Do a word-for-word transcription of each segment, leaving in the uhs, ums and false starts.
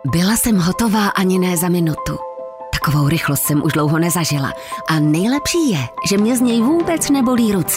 Byla jsem hotová ani ne za minutu. Takovou rychlost jsem už dlouho nezažila. A nejlepší je, že mě z něj vůbec nebolí ruce.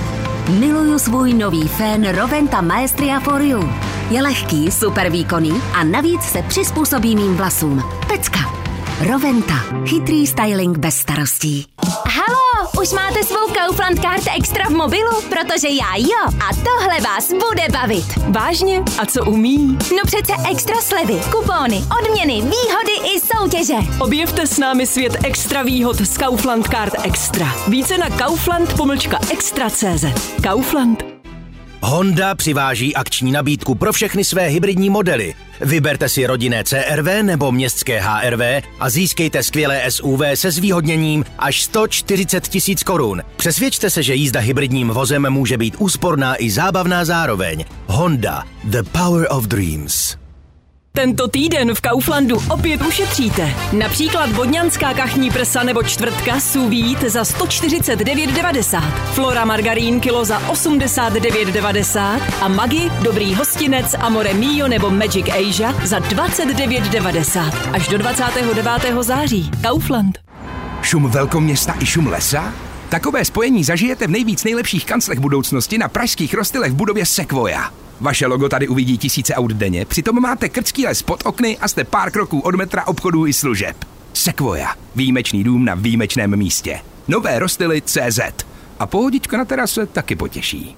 Miluju svůj nový fén Roventa Maestria for You. Je lehký, super výkonný a navíc se přizpůsobí mým vlasům. Pecka. Roventa. Chytrý styling bez starostí. Halo, už máte svou Kaufland Card Extra v mobilu? Protože já jo. A tohle vás bude bavit. Vážně? A co umí? No přece extra slevy, kupóny, odměny, výhody i soutěže. Objevte s námi svět extra výhod z Kaufland Card Extra. Více na kaufland pomlčka extra tečka cé zet. Kaufland. Honda přiváží akční nabídku pro všechny své hybridní modely. Vyberte si rodinné C R V nebo městské H R V a získejte skvělé S U V se zvýhodněním až sto čtyřicet tisíc korun. Přesvědčte se, že jízda hybridním vozem může být úsporná i zábavná zároveň. Honda. The power of dreams. Tento týden v Kauflandu opět ušetříte. Například vodňanská kachní prsa nebo čtvrtka sous vide za sto čtyřicet devět devadesát, Flora margarín kilo za osmdesát devět devadesát a Maggi, dobrý hostinec, Amore Mio nebo Magic Asia za dvacet devět devadesát. Až do dvacátého devátého září. Kaufland. Šum velkoměsta i šum lesa? Takové spojení zažijete v nejvíc nejlepších kanclech budoucnosti na pražských Rostylech v budově Sequoia. Vaše logo tady uvidí tisíce aut denně, přitom máte krtský les pod okny a jste pár kroků od metra, obchodů i služeb. Sequoia. Výjimečný dům na výjimečném místě. Nové Rostily tečka cé zet. A pohodička na terase taky potěší.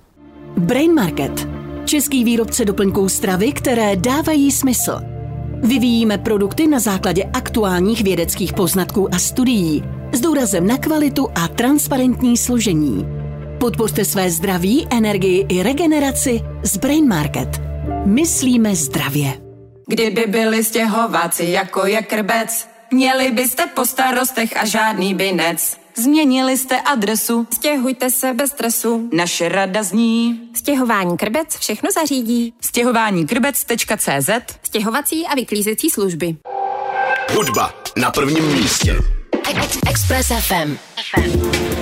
Brain Market. Český výrobce doplňků stravy, které dávají smysl. Vyvíjíme produkty na základě aktuálních vědeckých poznatků a studií s důrazem na kvalitu a transparentní složení. Podpořte své zdraví, energii i regeneraci s Brain Market. Myslíme zdravě. Kdyby byli stěhováci jako je krbec, měli byste po starostech a žádný binec. Změnili jste adresu, stěhujte se bez stresu, naše rada zní. Stěhování Krbec všechno zařídí. Stěhování krbec tečka cé zet. Stěhovací a vyklízecí služby. Hudba na prvním místě. Express F M.